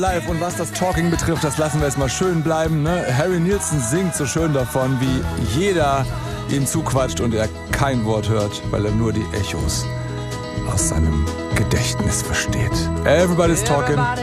Live. Und was das Talking betrifft, das lassen wir jetzt mal schön bleiben. Ne? Harry Nilsson singt so schön davon, wie jeder ihm zuquatscht und er kein Wort hört, weil er nur die Echos aus seinem Gedächtnis versteht. Everybody's talking.